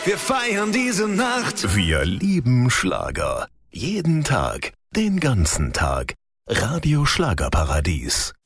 Wir feiern diese Nacht. Wir lieben Schlager. Jeden Tag, den ganzen Tag. Radio Schlagerparadies.